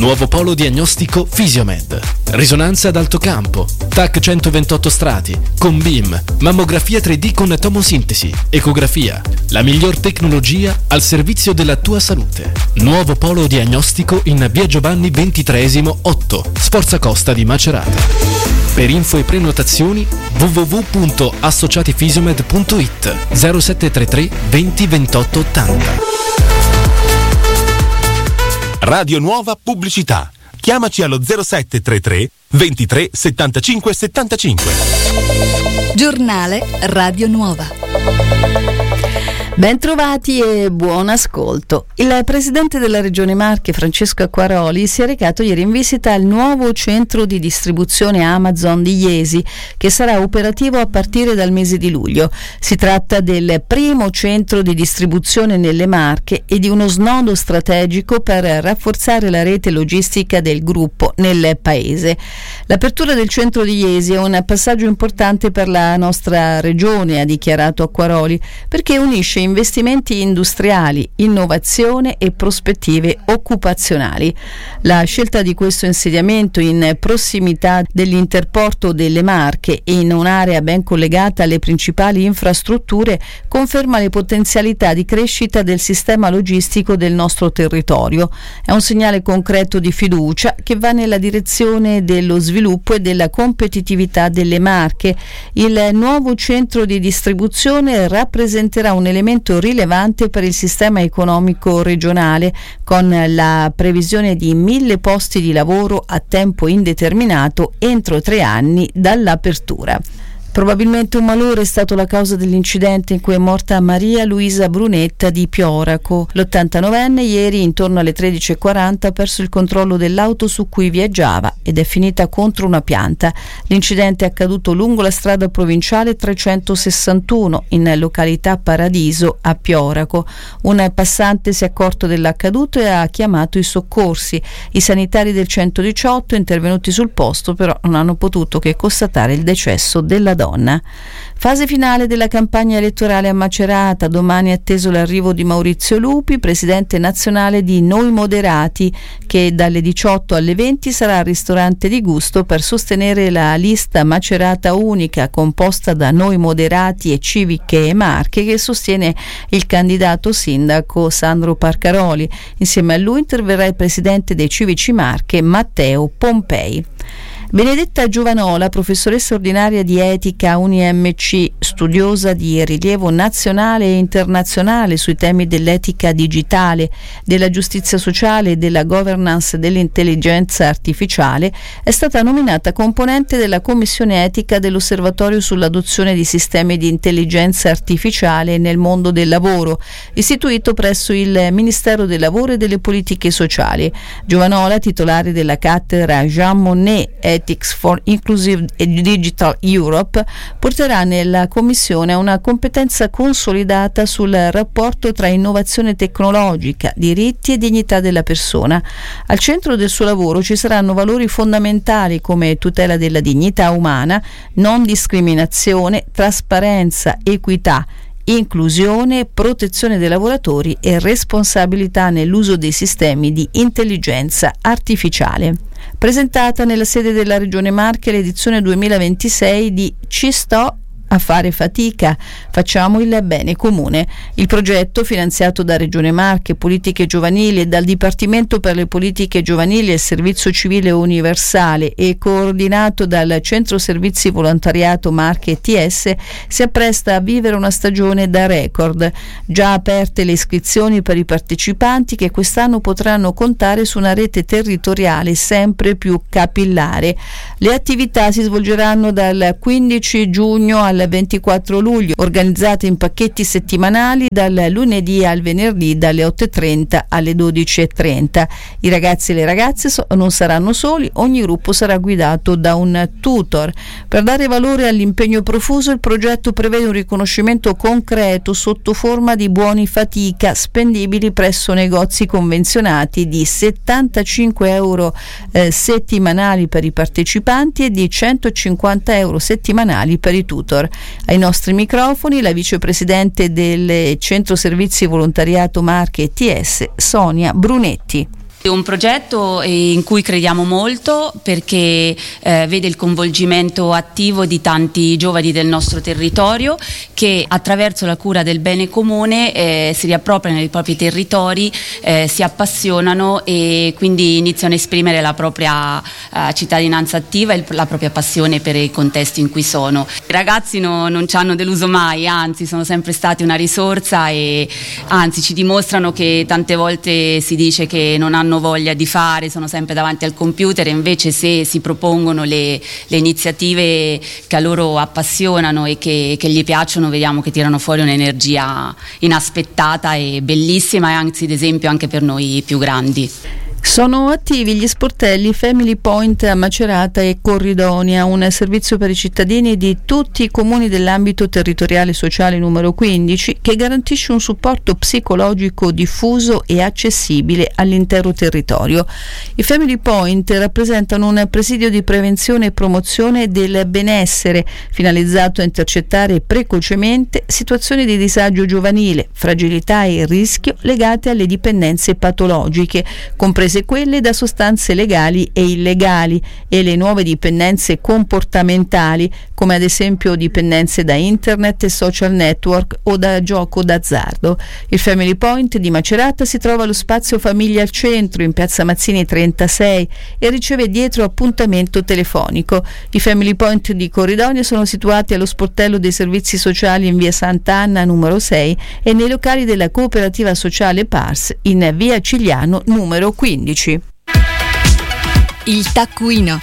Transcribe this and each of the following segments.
Nuovo polo diagnostico Fisiomed. Risonanza ad alto campo, TAC 128 strati, con BIM, mammografia 3D con tomosintesi, ecografia. La miglior tecnologia al servizio della tua salute. Nuovo polo diagnostico in via Giovanni XXIII 8, Sforza Costa di Macerata. Per info e prenotazioni www.associatifisiomed.it 0733 20 28 80. Radio Nuova Pubblicità. Chiamaci allo 0733 23 75 75. Giornale Radio Nuova. Bentrovati e buon ascolto. Il presidente della Regione Marche, Francesco Acquaroli, si è recato ieri in visita al nuovo centro di distribuzione Amazon di Jesi, che sarà operativo a partire dal mese di luglio. Si tratta del primo centro di distribuzione nelle Marche e di uno snodo strategico per rafforzare la rete logistica del gruppo nel paese. L'apertura del centro di Jesi è un passaggio importante per la nostra regione, ha dichiarato Acquaroli, perché unisce investimenti industriali, innovazione e prospettive occupazionali. La scelta di questo insediamento in prossimità dell'interporto delle Marche e in un'area ben collegata alle principali infrastrutture conferma le potenzialità di crescita del sistema logistico del nostro territorio. È un segnale concreto di fiducia che va nella direzione dello sviluppo e della competitività delle Marche. Il nuovo centro di distribuzione rappresenterà un elemento rilevante per il sistema economico regionale, con la previsione di 1.000 posti di lavoro a tempo indeterminato entro 3 anni dall'apertura. Probabilmente un malore è stato la causa dell'incidente in cui è morta Maria Luisa Brunetta di Pioraco. L'89enne ieri intorno alle 13:40 ha perso il controllo dell'auto su cui viaggiava ed è finita contro una pianta. L'incidente è accaduto lungo la strada provinciale 361 in località Paradiso a Pioraco. Un passante si è accorto dell'accaduto e ha chiamato i soccorsi. I sanitari del 118 intervenuti sul posto però non hanno potuto che constatare il decesso della donna. Fase finale della campagna elettorale a Macerata. Domani è atteso l'arrivo di Maurizio Lupi, presidente nazionale di Noi Moderati, che dalle 18 alle 20 sarà al ristorante di Gusto per sostenere la lista Macerata unica composta da Noi Moderati e Civiche Marche, che sostiene il candidato sindaco Sandro Parcaroli. Insieme a lui interverrà il presidente dei Civici Marche, Matteo Pompei. Benedetta Giovanola, professoressa ordinaria di etica UniMC, studiosa di rilievo nazionale e internazionale sui temi dell'etica digitale, della giustizia sociale e della governance dell'intelligenza artificiale, è stata nominata componente della Commissione Etica dell'Osservatorio sull'adozione di sistemi di intelligenza artificiale nel mondo del lavoro, istituito presso il Ministero del Lavoro e delle Politiche Sociali. Giovanola, titolare della cattedra Jean Monnet Ethics for Inclusive Digital Europe, porterà nella Commissione una competenza consolidata sul rapporto tra innovazione tecnologica, diritti e dignità della persona. Al centro del suo lavoro ci saranno valori fondamentali come tutela della dignità umana, non discriminazione, trasparenza, equità, inclusione, protezione dei lavoratori e responsabilità nell'uso dei sistemi di intelligenza artificiale. Presentata nella sede della Regione Marche l'edizione 2026 di Ci sto a fare fatica, facciamo il bene comune. Il progetto, finanziato da Regione Marche, Politiche Giovanili e dal Dipartimento per le Politiche Giovanili e Servizio Civile Universale e coordinato dal Centro Servizi Volontariato Marche ETS, si appresta a vivere una stagione da record. Già aperte le iscrizioni per i partecipanti, che quest'anno potranno contare su una rete territoriale sempre più capillare. Le attività si svolgeranno dal 15 giugno al 24 luglio, organizzate in pacchetti settimanali dal lunedì al venerdì dalle 8:30 alle 12:30. I ragazzi e le ragazze non saranno soli, ogni gruppo sarà guidato da un tutor. Per dare valore all'impegno profuso, il progetto prevede un riconoscimento concreto sotto forma di buoni fatica spendibili presso negozi convenzionati di 75 euro settimanali per i partecipanti e di 150 euro settimanali per i tutor. Ai nostri microfoni la vicepresidente del Centro Servizi Volontariato Marche ETS, Sonia Brunetti. È un progetto in cui crediamo molto perché vede il coinvolgimento attivo di tanti giovani del nostro territorio che attraverso la cura del bene comune si riappropriano dei propri territori, si appassionano e quindi iniziano a esprimere la propria cittadinanza attiva e la propria passione per i contesti in cui sono. I ragazzi non ci hanno deluso mai, anzi sono sempre stati una risorsa e anzi ci dimostrano che tante volte si dice che non hanno voglia di fare, sono sempre davanti al computer, e invece se si propongono le iniziative che a loro appassionano e che gli piacciono, vediamo che tirano fuori un'energia inaspettata e bellissima, e anzi ad esempio anche per noi più grandi. Sono attivi gli sportelli Family Point a Macerata e Corridonia, un servizio per i cittadini di tutti i comuni dell'ambito territoriale sociale numero 15 che garantisce un supporto psicologico diffuso e accessibile all'intero territorio. I Family Point rappresentano un presidio di prevenzione e promozione del benessere finalizzato a intercettare precocemente situazioni di disagio giovanile, fragilità e rischio legate alle dipendenze patologiche, comprese quelle da sostanze legali e illegali, e le nuove dipendenze comportamentali, come ad esempio dipendenze da internet e social network o da gioco d'azzardo. Il Family Point di Macerata si trova allo spazio Famiglia al Centro, in piazza Mazzini 36, e riceve dietro appuntamento telefonico. I Family Point di Corridonia sono situati allo sportello dei servizi sociali in via Sant'Anna numero 6 e nei locali della cooperativa sociale Pars in via Cigliano numero 15. Il taccuino.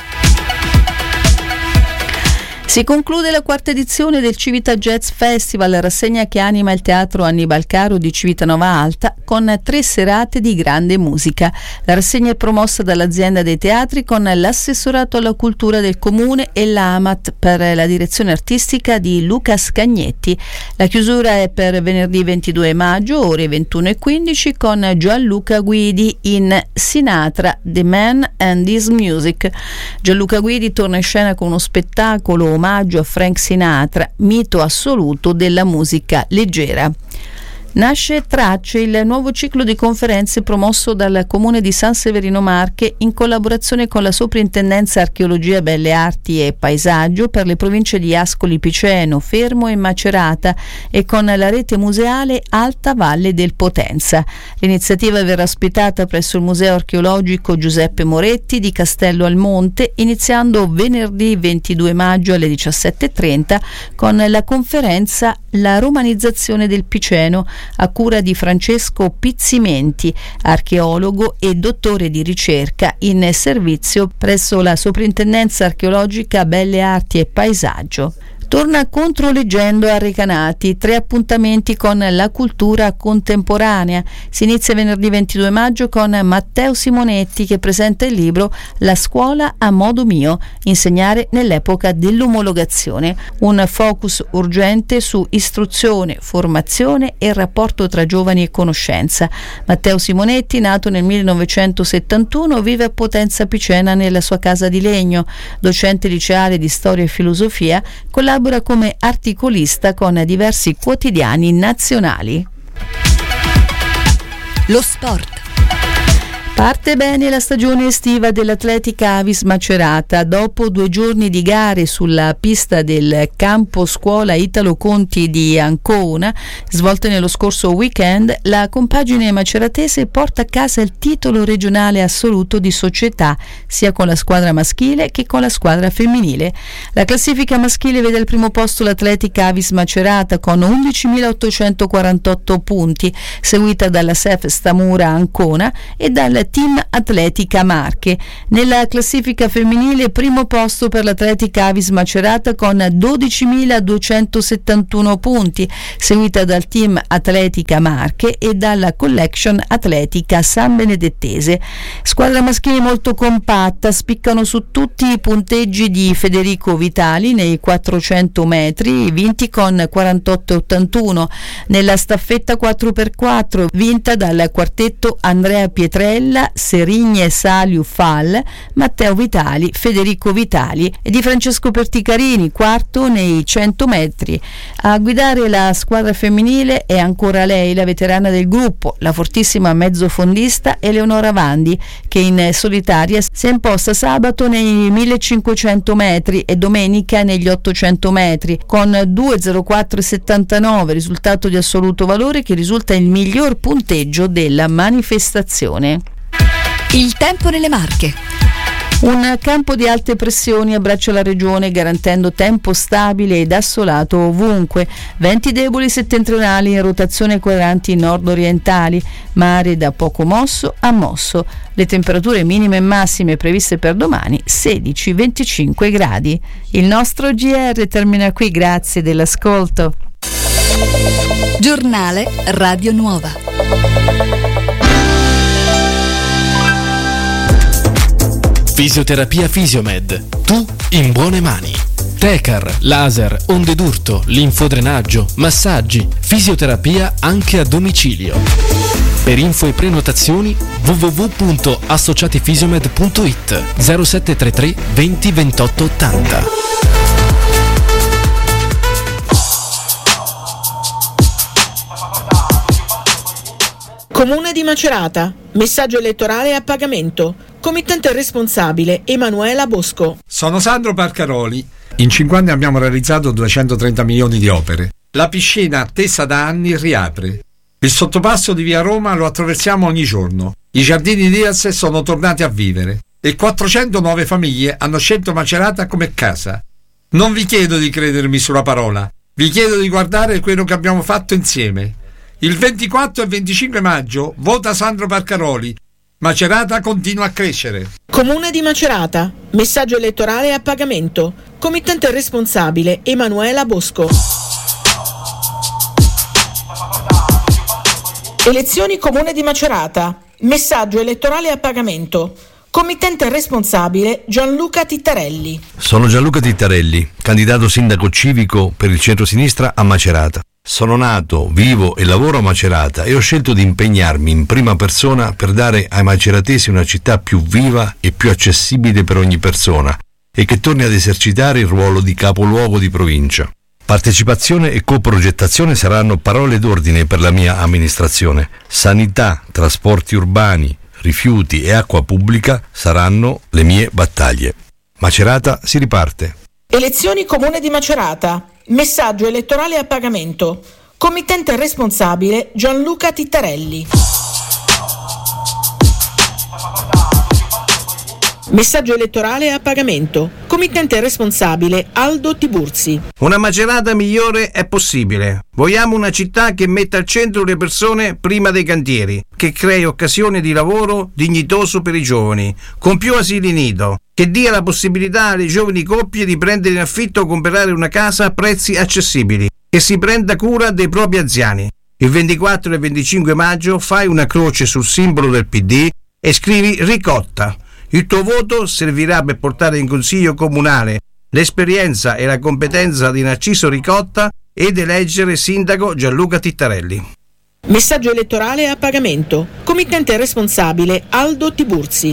Si conclude la quarta edizione del Civita Jazz Festival, rassegna che anima il teatro Annibal Caro di Civitanova Alta, con 3 serate di grande musica. La rassegna è promossa dall'azienda dei teatri con l'assessorato alla cultura del comune e l'AMAT per la direzione artistica di Luca Scagnetti. La chiusura è per venerdì 22 maggio, ore 21:15, con Gianluca Guidi in Sinatra, The Man and His Music. Gianluca Guidi torna in scena con uno spettacolo omaggio a Frank Sinatra, mito assoluto della musica leggera. Nasce Tracce, il nuovo ciclo di conferenze promosso dal Comune di San Severino Marche in collaborazione con la Soprintendenza Archeologia, Belle Arti e Paesaggio per le province di Ascoli Piceno, Fermo e Macerata, e con la rete museale Alta Valle del Potenza. L'iniziativa verrà ospitata presso il Museo Archeologico Giuseppe Moretti di Castello al Monte, iniziando venerdì 22 maggio alle 17:30 con la conferenza La romanizzazione del Piceno, a cura di Francesco Pizzimenti, archeologo e dottore di ricerca in servizio presso la Soprintendenza Archeologica Belle Arti e Paesaggio. Torna Controleggendo a Recanati, 3 appuntamenti con la cultura contemporanea. Si inizia venerdì 22 maggio con Matteo Simonetti che presenta il libro La scuola a modo mio, insegnare nell'epoca dell'omologazione, un focus urgente su istruzione, formazione e rapporto tra giovani e conoscenza. Matteo Simonetti, nato nel 1971, vive a Potenza Picena nella sua casa di legno, docente liceale di storia e filosofia, collabora come articolista con diversi quotidiani nazionali. Lo sport. Parte bene la stagione estiva dell'Atletica Avis Macerata. Dopo 2 giorni di gare sulla pista del campo scuola Italo Conti di Ancona, svolte nello scorso weekend, la compagine maceratese porta a casa il titolo regionale assoluto di società, sia con la squadra maschile che con la squadra femminile. La classifica maschile vede al primo posto l'Atletica Avis Macerata con 11.848 punti, seguita dalla SEF Stamura Ancona e dal Team Atletica Marche. Nella classifica femminile primo posto per l'Atletica Avis Macerata con 12.271 punti, seguita dal Team Atletica Marche e dalla Collection Atletica San Benedettese. Squadra maschile molto compatta, spiccano su tutti i punteggi di Federico Vitali nei 400 metri, vinti con 48,81. Nella staffetta 4x4, vinta dal quartetto Andrea Pietrella Stella, Serigne Saliu Fall, Matteo Vitali, Federico Vitali e di Francesco Perticarini, quarto nei 100 metri. A guidare la squadra femminile è ancora lei, la veterana del gruppo, la fortissima mezzofondista Eleonora Vandi, che in solitaria si è imposta sabato nei 1500 metri e domenica negli 800 metri con 2:04,79, risultato di assoluto valore che risulta il miglior punteggio della manifestazione. Il tempo nelle Marche. Un campo di alte pressioni abbraccia la regione garantendo tempo stabile ed assolato ovunque, venti deboli settentrionali in rotazione quadranti nord-orientali, mare da poco mosso a mosso. Le temperature minime e massime previste per domani 16-25 gradi. Il nostro GR termina qui, grazie dell'ascolto. Giornale Radio Nuova. Fisioterapia Fisiomed. Tu in buone mani. Tecar, laser, onde d'urto, linfodrenaggio, massaggi, fisioterapia anche a domicilio. Per info e prenotazioni www.associatifisiomed.it 0733 20 28 80. Comune di Macerata. Messaggio elettorale a pagamento. Committente responsabile Emanuela Bosco. Sono Sandro Parcaroli. In 5 anni abbiamo realizzato 230 milioni di opere. La piscina, attesa da anni, riapre. Il sottopasso di via Roma lo attraversiamo ogni giorno. I giardini Diaz sono tornati a vivere e 409 famiglie hanno scelto Macerata come casa. Non vi chiedo di credermi sulla parola, vi chiedo di guardare quello che abbiamo fatto insieme. Il 24 e 25 maggio vota Sandro Parcaroli. Macerata continua a crescere. Comune di Macerata. Messaggio elettorale a pagamento. Committente responsabile Emanuela Bosco. Elezioni Comune di Macerata. Messaggio elettorale a pagamento. Committente responsabile Gianluca Tittarelli. Sono Gianluca Tittarelli, candidato sindaco civico per il centro-sinistra a Macerata. Sono nato, vivo e lavoro a Macerata e ho scelto di impegnarmi in prima persona per dare ai maceratesi una città più viva e più accessibile per ogni persona e che torni ad esercitare il ruolo di capoluogo di provincia. Partecipazione e coprogettazione saranno parole d'ordine per la mia amministrazione. Sanità, trasporti urbani, rifiuti e acqua pubblica saranno le mie battaglie. Macerata si riparte. Elezioni Comune di Macerata. Messaggio elettorale a pagamento. Committente responsabile Gianluca Tittarelli. Messaggio elettorale a pagamento. Committente responsabile Aldo Tiburzi. Una Macerata migliore è possibile. Vogliamo una città che metta al centro le persone prima dei cantieri, che crei occasioni di lavoro dignitoso per i giovani, con più asili nido, che dia la possibilità alle giovani coppie di prendere in affitto o comprare una casa a prezzi accessibili, che si prenda cura dei propri anziani. Il 24 e 25 maggio fai una croce sul simbolo del PD e scrivi Ricotta. Il tuo voto servirà per portare in consiglio comunale l'esperienza e la competenza di Narciso Ricotta ed eleggere sindaco Gianluca Tittarelli. Messaggio elettorale a pagamento. Committente responsabile Aldo Tiburzi.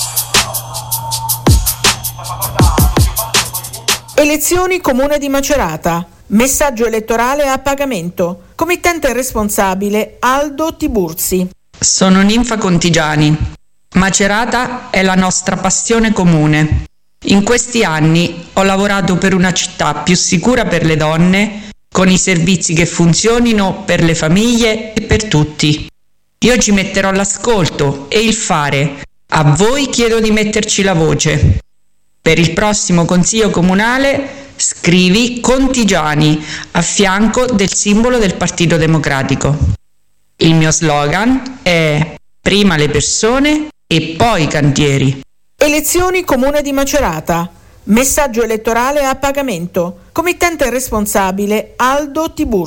Elezioni Comune di Macerata. Messaggio elettorale a pagamento. Committente responsabile Aldo Tiburzi. Sono Ninfa Contigiani. Macerata è la nostra passione comune. In questi anni ho lavorato per una città più sicura per le donne, con i servizi che funzionino per le famiglie e per tutti. Io ci metterò l'ascolto e il fare. A voi chiedo di metterci la voce. Per il prossimo consiglio comunale scrivi Contigiani a fianco del simbolo del Partito Democratico. Il mio slogan è prima le persone e poi i cantieri. Elezioni Comune di Macerata. Messaggio elettorale a pagamento. Committente responsabile Aldo Tiburzi.